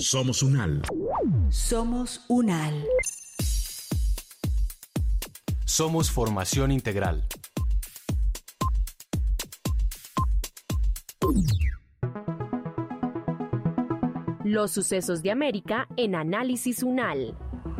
Somos UNAL. Somos UNAL. Somos formación integral. Los sucesos de América en Análisis UNAL.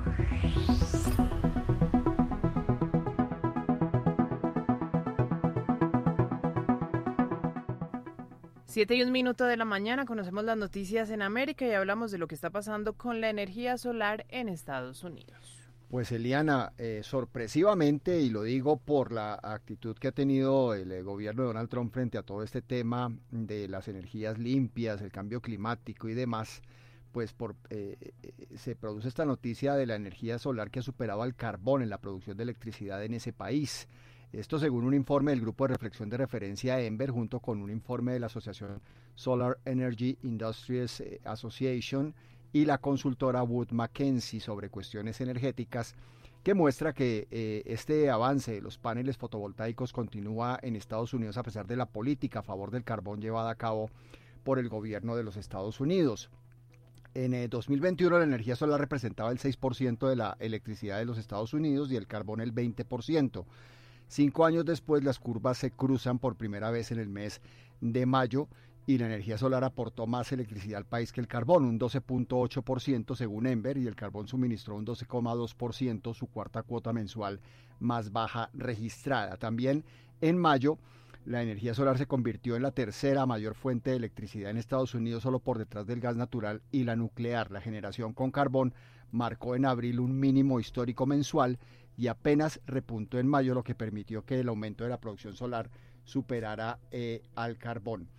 7:01 de la mañana, conocemos las noticias en América y hablamos de lo que está pasando con la energía solar en Estados Unidos. Pues Eliana, sorpresivamente, y lo digo por la actitud que ha tenido el gobierno de Donald Trump frente a todo este tema de las energías limpias, el cambio climático y demás, pues se produce esta noticia de la energía solar que ha superado al carbón en la producción de electricidad en ese país. Esto según un informe del Grupo de Reflexión de Referencia Enver, junto con un informe de la Asociación Solar Energy Industries Association y la consultora Wood Mackenzie sobre cuestiones energéticas, que muestra que este avance de los paneles fotovoltaicos continúa en Estados Unidos a pesar de la política a favor del carbón llevada a cabo por el gobierno de los Estados Unidos. En 2021 la energía solar representaba el 6% de la electricidad de los Estados Unidos y el carbón el 20%. 5 años después las curvas se cruzan por primera vez en el mes de mayo y la energía solar aportó más electricidad al país que el carbón, un 12.8% según Enver, y el carbón suministró un 12.2%, su cuarta cuota mensual más baja registrada. También en mayo la energía solar se convirtió en la tercera mayor fuente de electricidad en Estados Unidos, solo por detrás del gas natural y la nuclear. La generación con carbón marcó en abril un mínimo histórico mensual y apenas repuntó en mayo, lo que permitió que el aumento de la producción solar superara al carbón.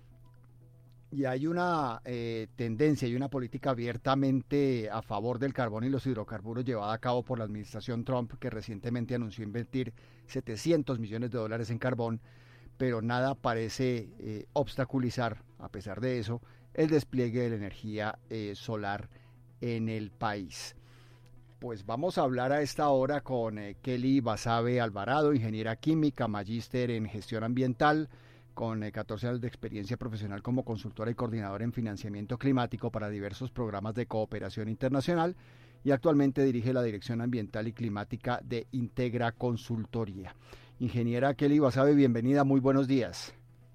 Y hay una tendencia y una política abiertamente a favor del carbón y los hidrocarburos llevada a cabo por la administración Trump, que recientemente anunció invertir $700 millones en carbón, pero nada parece obstaculizar, a pesar de eso, el despliegue de la energía solar en el país. Pues vamos a hablar a esta hora con Kelly Basabe Alvarado, ingeniera química, magíster en gestión ambiental, con 14 años de experiencia profesional como consultora y coordinadora en financiamiento climático para diversos programas de cooperación internacional, y actualmente dirige la Dirección Ambiental y Climática de Integra Consultoría. Ingeniera Kelly Basabe, bienvenida, muy buenos días.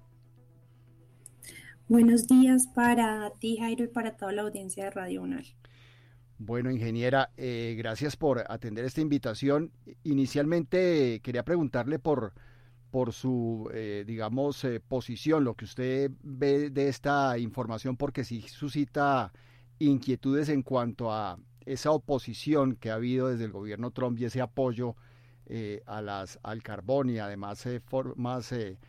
Buenos días para ti, Jairo, y para toda la audiencia de Radio UNAL. Bueno, ingeniera, gracias por atender esta invitación. Inicialmente quería preguntarle por su, posición, lo que usted ve de esta información, porque sí suscita inquietudes en cuanto a esa oposición que ha habido desde el gobierno Trump y ese apoyo al carbón y además formas,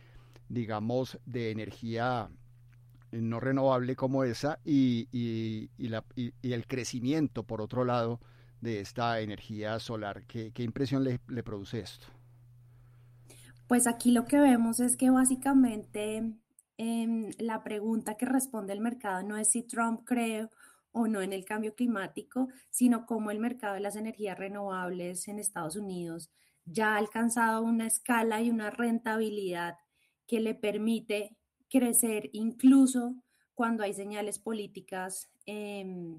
de energía no renovable como esa y el crecimiento, por otro lado, de esta energía solar. ¿Qué impresión le produce esto? Pues aquí lo que vemos es que básicamente la pregunta que responde el mercado no es si Trump cree o no en el cambio climático, sino cómo el mercado de las energías renovables en Estados Unidos ya ha alcanzado una escala y una rentabilidad que le permite crecer incluso cuando hay señales políticas que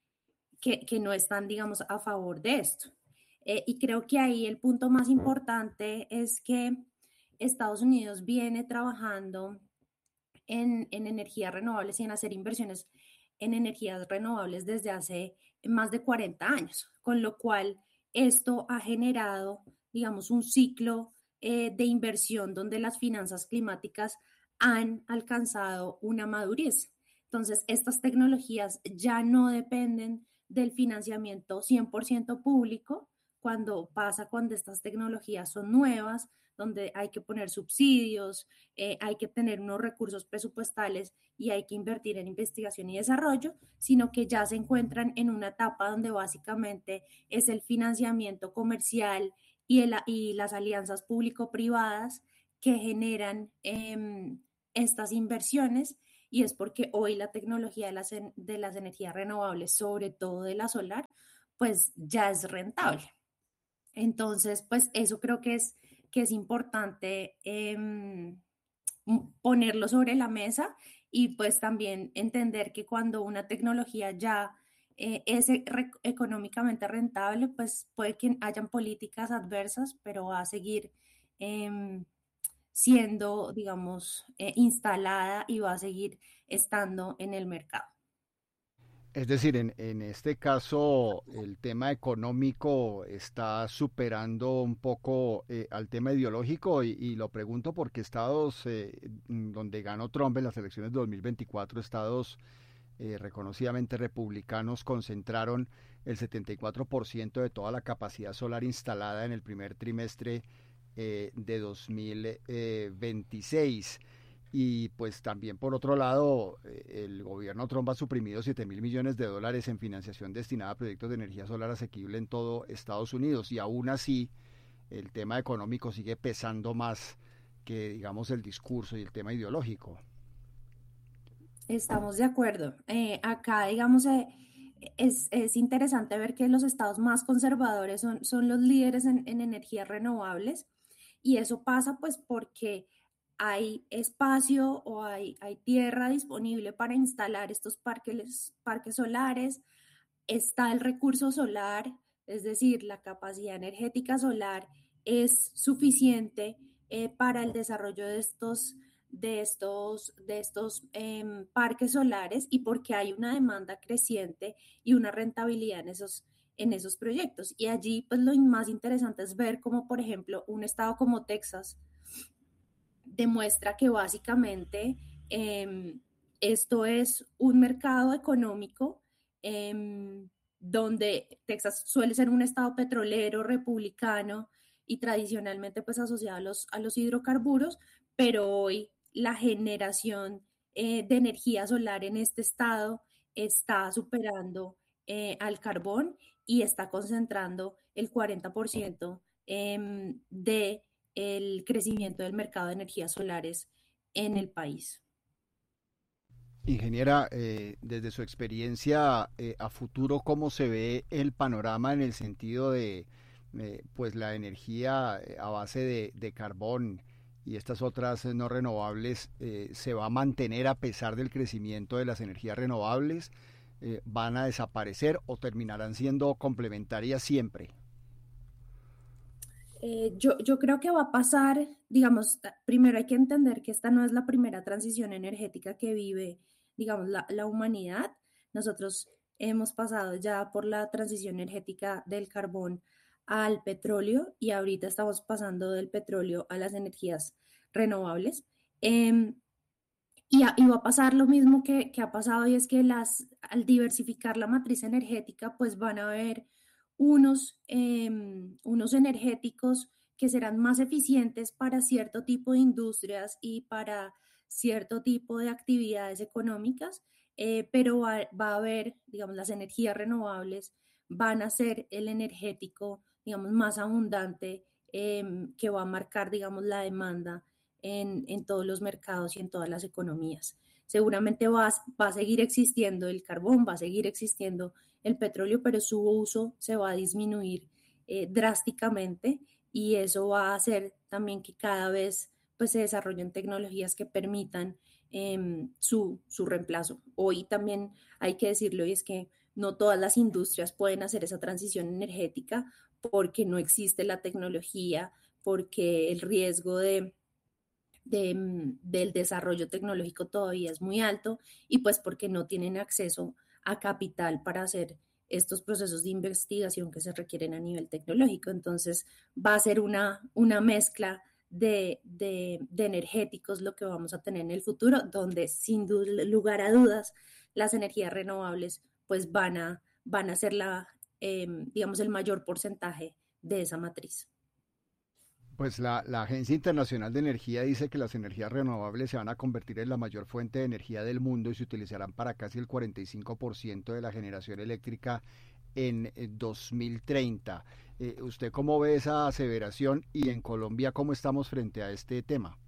no están, digamos, a favor de esto. Y creo que ahí el punto más importante es que Estados Unidos viene trabajando en energías renovables y en hacer inversiones en energías renovables desde hace más de 40 años, con lo cual esto ha generado, digamos, un ciclo de inversión donde las finanzas climáticas han alcanzado una madurez. Entonces, estas tecnologías ya no dependen del financiamiento 100% público, cuando estas tecnologías son nuevas, donde hay que poner subsidios, hay que tener unos recursos presupuestales y hay que invertir en investigación y desarrollo, sino que ya se encuentran en una etapa donde básicamente es el financiamiento comercial y las alianzas público-privadas que generan estas inversiones, y es porque hoy la tecnología de las energías renovables, sobre todo de la solar, pues ya es rentable. Entonces, pues eso creo que es importante ponerlo sobre la mesa y pues también entender que cuando una tecnología ya es económicamente rentable, pues puede que hayan políticas adversas, pero va a seguir siendo, digamos, instalada y va a seguir estando en el mercado. Es decir, en este caso el tema económico está superando un poco al tema ideológico y lo pregunto porque estados donde ganó Trump en las elecciones de 2024, estados reconocidamente republicanos concentraron el 74% de toda la capacidad solar instalada en el primer trimestre de 2026. Y pues también por otro lado, el gobierno Trump ha suprimido 7.000 millones de dólares en financiación destinada a proyectos de energía solar asequible en todo Estados Unidos. Y aún así, el tema económico sigue pesando más que, digamos, el discurso y el tema ideológico. Estamos de acuerdo. Acá, digamos, es interesante ver que los estados más conservadores son los líderes en energías renovables y eso pasa pues porque hay espacio o hay tierra disponible para instalar estos parques solares, está el recurso solar, es decir, la capacidad energética solar es suficiente para el desarrollo de estos parques solares y porque hay una demanda creciente y una rentabilidad en esos proyectos. Y allí, pues lo más interesante es ver cómo, por ejemplo, un estado como Texas demuestra que básicamente esto es un mercado económico donde Texas suele ser un estado petrolero, republicano y tradicionalmente pues asociado a los hidrocarburos, pero hoy la generación de energía solar en este estado está superando al carbón y está concentrando el 40% de el crecimiento del mercado de energías solares en el país. Ingeniera, desde su experiencia a futuro, ¿cómo se ve el panorama en el sentido de pues la energía a base de carbón y estas otras no renovables se va a mantener a pesar del crecimiento de las energías renovables? ¿Van a desaparecer o terminarán siendo complementarias siempre? Yo creo que va a pasar, digamos, primero hay que entender que esta no es la primera transición energética que vive, digamos, la humanidad. Nosotros hemos pasado ya por la transición energética del carbón al petróleo y ahorita estamos pasando del petróleo a las energías renovables. Y va a pasar lo mismo que ha pasado y es que al diversificar la matriz energética, pues van a haber unos energéticos que serán más eficientes para cierto tipo de industrias y para cierto tipo de actividades económicas, pero va a haber, digamos, las energías renovables van a ser el energético, digamos, más abundante que va a marcar, digamos, la demanda en todos los mercados y en todas las economías. Seguramente va a seguir existiendo el carbón, va a seguir existiendo el petróleo, pero su uso se va a disminuir drásticamente y eso va a hacer también que cada vez pues, se desarrollen tecnologías que permitan su reemplazo. Hoy también hay que decirlo y es que no todas las industrias pueden hacer esa transición energética porque no existe la tecnología, porque el riesgo del desarrollo tecnológico todavía es muy alto y pues porque no tienen acceso a capital para hacer estos procesos de investigación que se requieren a nivel tecnológico. Entonces va a ser una mezcla de energéticos lo que vamos a tener en el futuro, donde sin lugar a dudas las energías renovables pues van a ser digamos el mayor porcentaje de esa matriz. Pues la Agencia Internacional de Energía dice que las energías renovables se van a convertir en la mayor fuente de energía del mundo y se utilizarán para casi el 45% de la generación eléctrica en 2030. ¿Usted cómo ve esa aseveración y en Colombia cómo estamos frente a este tema?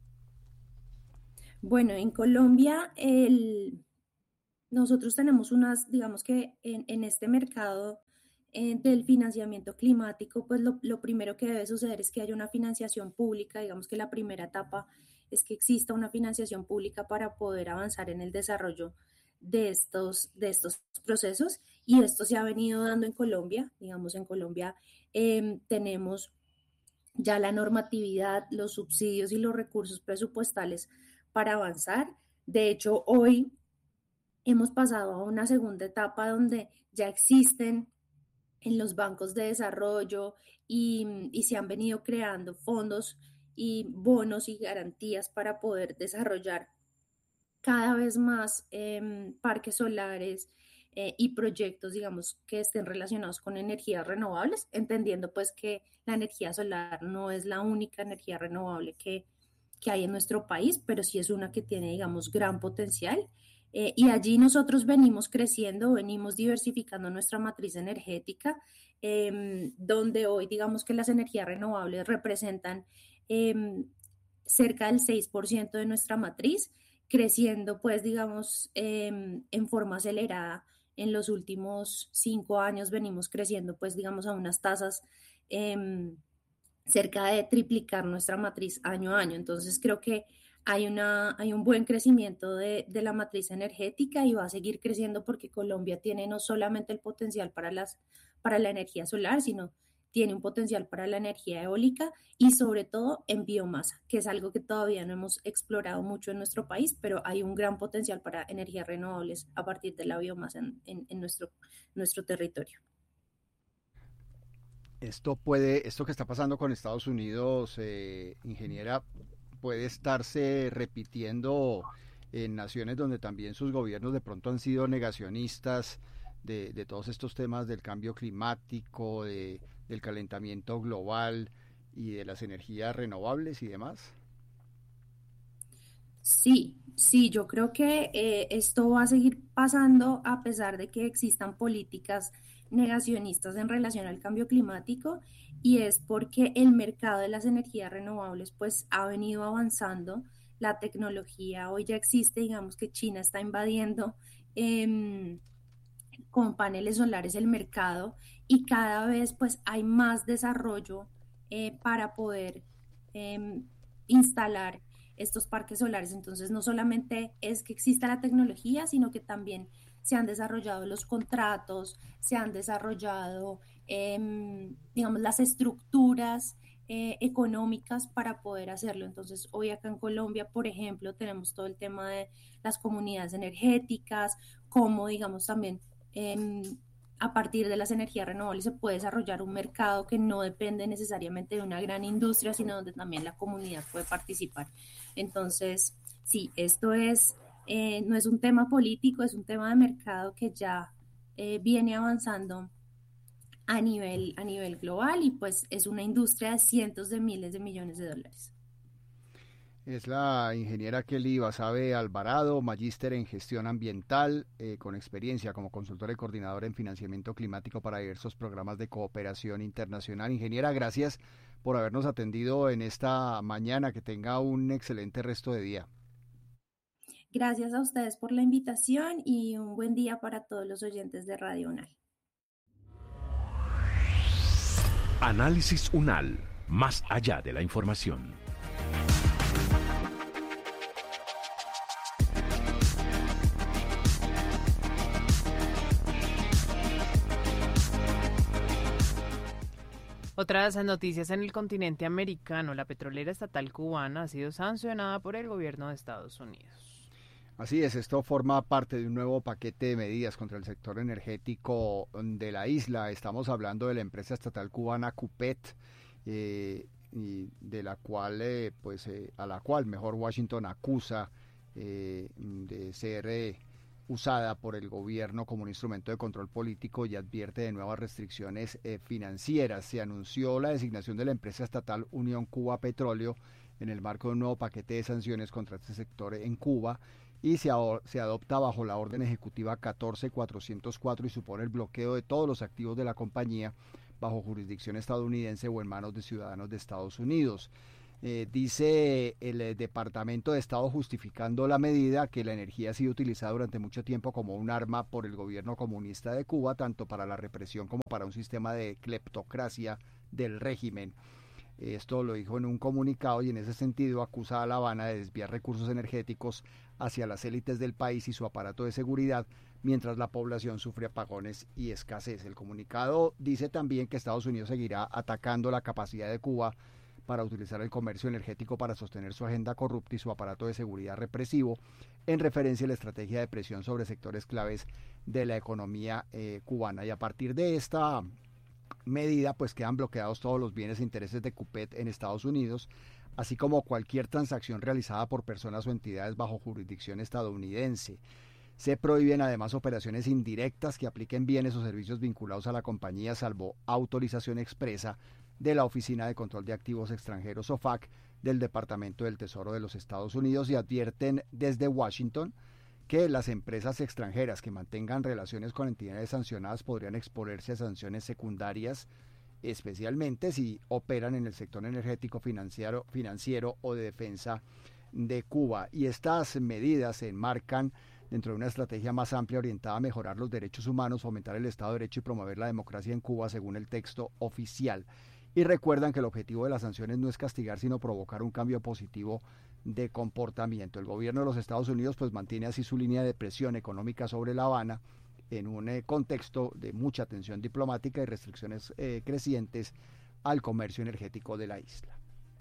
Bueno, en Colombia nosotros tenemos digamos que en este mercado del financiamiento climático, pues lo primero que debe suceder es que haya una financiación pública, digamos que la primera etapa es que exista una financiación pública para poder avanzar en el desarrollo de estos procesos, y esto se ha venido dando en Colombia. Digamos, en Colombia tenemos ya la normatividad, los subsidios y los recursos presupuestales para avanzar. De hecho, hoy hemos pasado a una segunda etapa donde ya existen en los bancos de desarrollo y se han venido creando fondos y bonos y garantías para poder desarrollar cada vez más parques solares y proyectos, digamos, que estén relacionados con energías renovables, entendiendo pues que la energía solar no es la única energía renovable que hay en nuestro país, pero sí es una que tiene, digamos, gran potencial. Y allí nosotros venimos creciendo, venimos diversificando nuestra matriz energética, donde hoy digamos que las energías renovables representan cerca del 6% de nuestra matriz, creciendo pues digamos en forma acelerada. En los últimos 5 años venimos creciendo pues digamos a unas tasas cerca de triplicar nuestra matriz año a año. Entonces creo que hay un buen crecimiento de la matriz energética, y va a seguir creciendo porque Colombia tiene no solamente el potencial para la energía solar, sino tiene un potencial para la energía eólica y sobre todo en biomasa, que es algo que todavía no hemos explorado mucho en nuestro país, pero hay un gran potencial para energías renovables a partir de la biomasa en nuestro territorio. Esto que está pasando con Estados Unidos, ingeniera, puede estarse repitiendo en naciones donde también sus gobiernos de pronto han sido negacionistas de todos estos temas del cambio climático, del calentamiento global y de las energías renovables y demás. Sí, yo creo que esto va a seguir pasando a pesar de que existan políticas negacionistas en relación al cambio climático, y es porque el mercado de las energías renovables pues ha venido avanzando. La tecnología hoy ya existe, digamos que China está invadiendo con paneles solares el mercado, y cada vez pues hay más desarrollo para poder instalar estos parques solares. Entonces no solamente es que exista la tecnología, sino que también se han desarrollado los contratos, se han desarrollado digamos las estructuras económicas para poder hacerlo. Entonces hoy acá en Colombia, por ejemplo, tenemos todo el tema de las comunidades energéticas, como digamos también a partir de las energías renovables se puede desarrollar un mercado que no depende necesariamente de una gran industria, sino donde también la comunidad puede participar. Entonces, sí, esto no es un tema político, es un tema de mercado que ya viene avanzando a nivel global, y pues es una industria de cientos de miles de millones de dólares. Es la ingeniera Kelly Basabe Alvarado, magíster en gestión ambiental, con experiencia como consultora y coordinadora en financiamiento climático para diversos programas de cooperación internacional. Ingeniera, gracias por habernos atendido en esta mañana. Que tenga un excelente resto de día. Gracias a ustedes por la invitación y un buen día para todos los oyentes de Radio UNAL. Análisis UNAL, más allá de la información. Otras noticias en el continente americano: la petrolera estatal cubana ha sido sancionada por el gobierno de Estados Unidos. Así es, esto forma parte de un nuevo paquete de medidas contra el sector energético de la isla. Estamos hablando de la empresa estatal cubana CUPET, y de la cual, a la cual mejor Washington acusa de ser usada por el gobierno como un instrumento de control político, y advierte de nuevas restricciones financieras. Se anunció la designación de la empresa estatal Unión Cuba Petróleo en el marco de un nuevo paquete de sanciones contra este sector en Cuba, y se adopta bajo la orden ejecutiva 14404 y supone el bloqueo de todos los activos de la compañía bajo jurisdicción estadounidense o en manos de ciudadanos de Estados Unidos. Dice el Departamento de Estado, justificando la medida, que la energía ha sido utilizada durante mucho tiempo como un arma por el gobierno comunista de Cuba, tanto para la represión como para un sistema de cleptocracia del régimen. Esto lo dijo en un comunicado y en ese sentido acusa a La Habana de desviar recursos energéticos hacia las élites del país y su aparato de seguridad, mientras la población sufre apagones y escasez. El comunicado dice también que Estados Unidos seguirá atacando la capacidad de Cuba para utilizar el comercio energético para sostener su agenda corrupta y su aparato de seguridad represivo, en referencia a la estrategia de presión sobre sectores claves de la economía cubana. Y a partir de esta medida, pues quedan bloqueados todos los bienes e intereses de CUPET en Estados Unidos, así como cualquier transacción realizada por personas o entidades bajo jurisdicción estadounidense. Se prohíben además operaciones indirectas que apliquen bienes o servicios vinculados a la compañía, salvo autorización expresa de la Oficina de Control de Activos Extranjeros, OFAC, del Departamento del Tesoro de los Estados Unidos, y advierten desde Washington que las empresas extranjeras que mantengan relaciones con entidades sancionadas podrían exponerse a sanciones secundarias, especialmente si operan en el sector energético, financiero o de defensa de Cuba. Y estas medidas se enmarcan dentro de una estrategia más amplia orientada a mejorar los derechos humanos, fomentar el Estado de Derecho y promover la democracia en Cuba, según el texto oficial. Y recuerdan que el objetivo de las sanciones no es castigar, sino provocar un cambio positivo de comportamiento. El gobierno de los Estados Unidos pues mantiene así su línea de presión económica sobre La Habana en un contexto de mucha tensión diplomática y restricciones crecientes al comercio energético de la isla.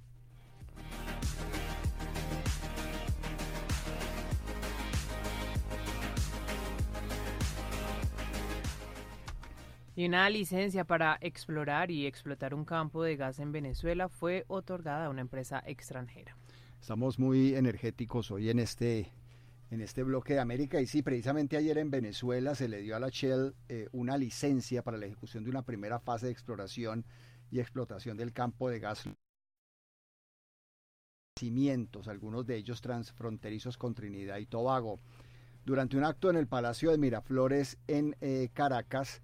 Y una licencia para explorar y explotar un campo de gas en Venezuela fue otorgada a una empresa extranjera. Estamos muy energéticos hoy en este bloque de América, y sí, precisamente ayer en Venezuela se le dio a la Shell una licencia para la ejecución de una primera fase de exploración y explotación del campo de gas, algunos de ellos transfronterizos con Trinidad y Tobago. Durante un acto en el Palacio de Miraflores en Caracas,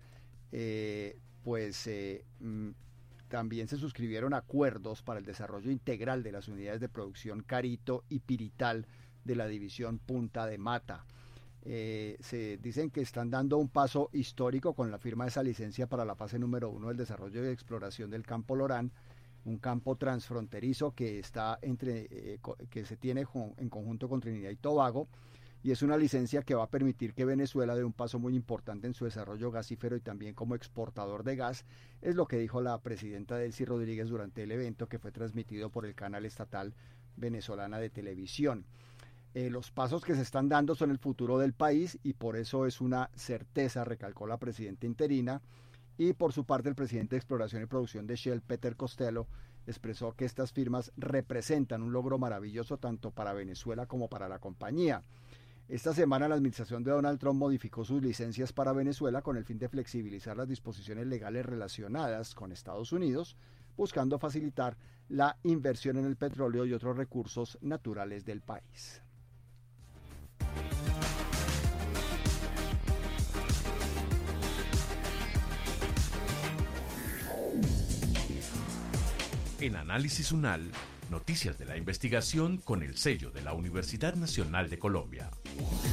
también se suscribieron acuerdos para el desarrollo integral de las unidades de producción Carito y Pirital de la división Punta de Mata. Se dicen que están dando un paso histórico con la firma de esa licencia para la fase número 1 del desarrollo y exploración del campo Lorán, un campo transfronterizo que está que se tiene en conjunto con Trinidad y Tobago, y es una licencia que va a permitir que Venezuela dé un paso muy importante en su desarrollo gasífero y también como exportador de gas, es lo que dijo la presidenta Delcy Rodríguez durante el evento, que fue transmitido por el canal estatal venezolana de televisión. Los pasos que se están dando son el futuro del país y por eso es una certeza, recalcó la presidenta interina. Y por su parte el presidente de Exploración y Producción de Shell, Peter Costello, expresó que estas firmas representan un logro maravilloso tanto para Venezuela como para la compañía. Esta semana la administración de Donald Trump modificó sus licencias para Venezuela con el fin de flexibilizar las disposiciones legales relacionadas con Estados Unidos, buscando facilitar la inversión en el petróleo y otros recursos naturales del país. En Análisis UNAL, noticias de la investigación con el sello de la Universidad Nacional de Colombia.